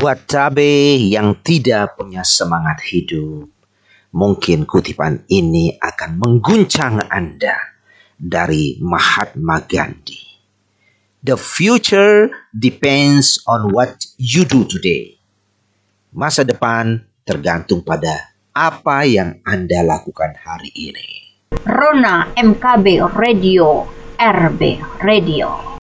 Buat cabai yang tidak punya semangat hidup, mungkin kutipan ini akan mengguncang Anda dari Mahatma Gandhi. The future depends on what you do today. Masa depan tergantung pada apa yang Anda lakukan hari ini. Rona MKB Radio, RB Radio.